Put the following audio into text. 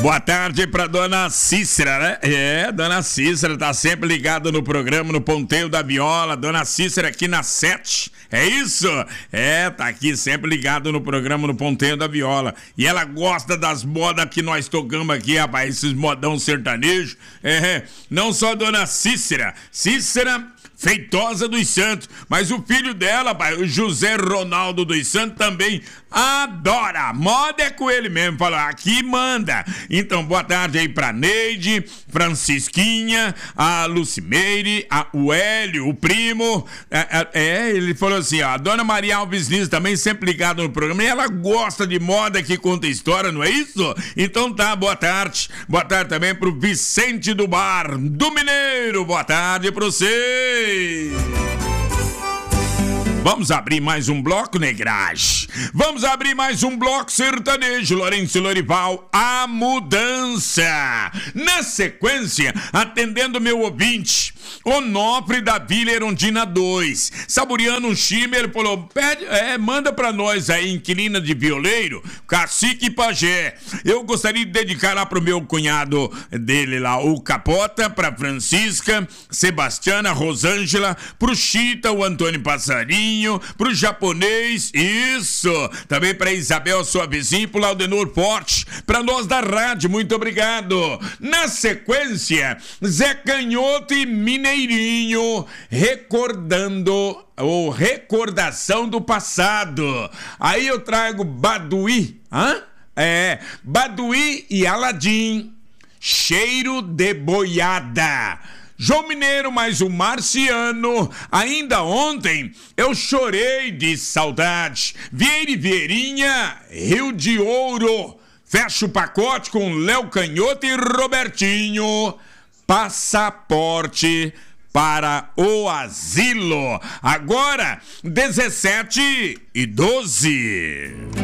Boa tarde pra dona Cícera, né? Dona Cícera tá sempre ligada no programa, no Ponteio da Viola. Dona Cícera aqui na 7, é isso? Tá aqui sempre ligada no programa, no Ponteio da Viola. E ela gosta das modas que nós tocamos aqui, rapaz, esses modão sertanejo. Não só dona Cícera, Feitosa dos Santos, mas o filho dela, pai, o José Ronaldo dos Santos, também adora. Moda é com ele mesmo, fala, aqui manda. Então, boa tarde aí pra Neide, Francisquinha, a Lucimeire, o Hélio, o primo. Ele falou assim, ó, a dona Maria Alves Liz também sempre ligada no programa, e ela gosta de moda que conta história, não é isso? Então tá, boa tarde. Boa tarde também pro Vicente do Bar, do Mineiro. Boa tarde pra você. Vamos abrir mais um bloco, negragem. Vamos abrir mais um bloco sertanejo. Lourenço e Lorival, a mudança. Na sequência, atendendo meu ouvinte, Onofre da Vila Erundina 2, saboreando um chime, ele falou, manda pra nós aí, inquilina de violeiro, Cacique e Pajé. Eu gostaria de dedicar lá pro meu cunhado dele lá, o Capota, pra Francisca, Sebastiana, Rosângela, pro Chita, o Antônio Passarinho, pro japonês, isso, também pra Isabel, sua vizinha, pro Laudenor Forte, pra nós da rádio, muito obrigado. Na sequência, Zé Canhoto e Mineirinho, recordando ou recordação do passado. Aí eu trago Baduí, Baduí e Aladim, cheiro de boiada. João Mineiro mais o Marciano, ainda ontem eu chorei de saudade. Vieira e Vieirinha, Rio de Ouro. Fecha o pacote com Léo Canhoto e Robertinho. Passaporte para o asilo. Agora, 17:12.